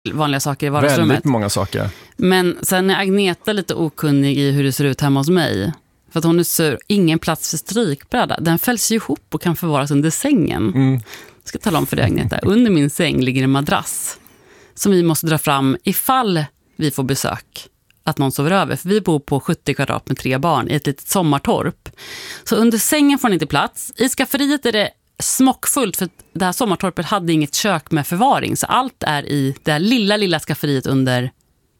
vanliga saker i vardagsrummet. Väldigt många saker. Men sen är Agneta lite okunnig i hur det ser ut hemma hos mig. För att hon är sur, ingen plats för strykbräda. Den fälls ju ihop och kan förvaras under sängen. Jag ska tala om för dig, Agneta. Under min säng ligger en madrass som vi måste dra fram ifall vi får besök. Att någon sover över. För vi bor på 70 kvadrat med 3 barn i ett litet sommartorp. Så under sängen får ni inte plats. I skafferiet är det smockfullt för det här sommartorpet hade inget kök med förvaring. Så allt är i det här lilla skafferiet under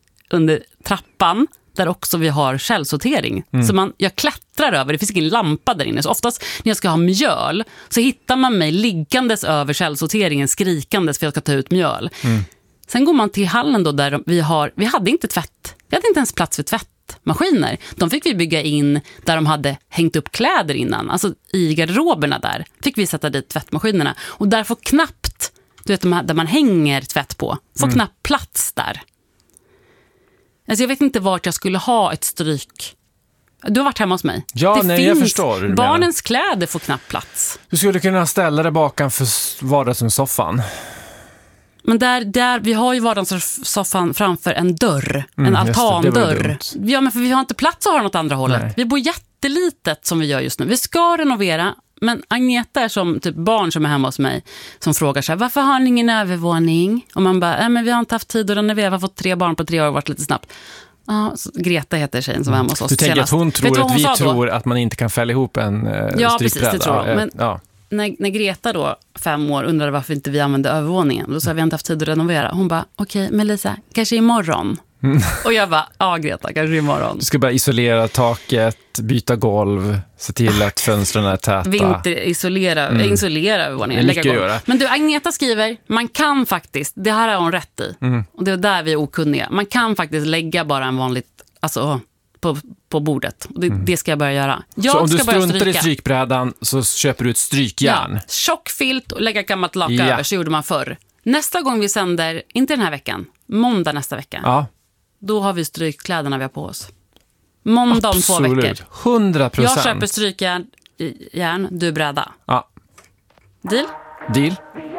trappan. Där också vi har källsortering. Så jag klättrar över, det finns ingen lampa där inne. Så oftast när jag ska ha mjöl så hittar man mig liggandes över källsorteringen, skrikandes för jag ska ta ut mjöl. Sen går man till hallen då där vi hade inte tvätt. Vi hade inte ens plats för tvättmaskiner. De fick vi bygga in där de hade hängt upp kläder innan. Alltså i garderoberna där fick vi sätta dit tvättmaskinerna. Och där får knappt, du vet där man hänger tvätt på, får knappt plats där. Alltså jag vet inte vart jag skulle ha ett stryk. Du har varit hemma hos mig. Ja, jag förstår. Barnens kläder får knappt plats. Du skulle kunna ställa det bakom för vardagsrumssoffan. Men där vi har ju vardagssoffan framför en dörr, en altandörr. Ja, men för vi har inte plats att ha något andra hållet. Nej. Vi bor jättelitet som vi gör just nu. Vi ska renovera, men Agneta är som typ barn som är hemma hos mig som frågar sig, varför har ni ingen övervåning? Och man bara, men vi har inte haft tid att renovera, vi har fått 3 barn på 3 år och varit lite snabbt. Ja, Greta heter tjejen som var hemma hos oss. Du tänker senast. att hon tror att vi tror att man inte kan fälla ihop en strykbräda? Ja, precis, det tror jag. Men när Greta då, 5 år, undrade varför inte vi använde övervåningen, då sa vi inte haft tid att renovera. Hon bara, okej, Melissa, kanske imorgon. Och jag bara, ja Greta, kanske imorgon. Du ska bara isolera taket, byta golv, se till att fönstren är täta. Isolera övervåningen, lägga golv. Men du, Agneta skriver, man kan faktiskt, det här har hon rätt i, och det är där vi är okunniga, man kan faktiskt lägga bara en vanligt, alltså på bordet. Det ska jag börja göra. Så om du struntar i strykbrädan så köper du ett strykjärn? Ja, tjock filt och lägga gammalt laka över, så gjorde man förr. Nästa gång vi sänder, inte den här veckan, måndag nästa vecka, då har vi strykkläderna vi har på oss. Måndag om 2 veckor. 100%. Jag köper strykjärn, du bräda. Ja. Deal? Deal.